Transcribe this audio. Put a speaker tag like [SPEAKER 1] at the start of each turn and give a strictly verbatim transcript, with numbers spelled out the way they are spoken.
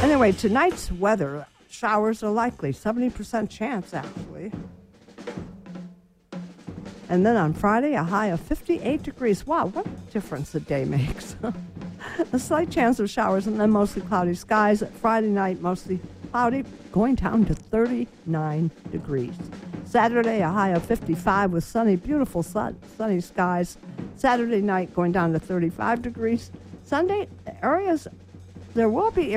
[SPEAKER 1] Anyway, tonight's weather, showers are likely, seventy percent chance actually. And then on Friday, a high of fifty-eight degrees. Wow, what a difference a day makes. A slight chance of showers and then mostly cloudy skies. Friday night, mostly cloudy, going down to thirty-nine degrees. Saturday, a high of fifty-five with sunny, beautiful sun, sunny skies. Saturday night, going down to thirty-five degrees. Sunday, areas, there will be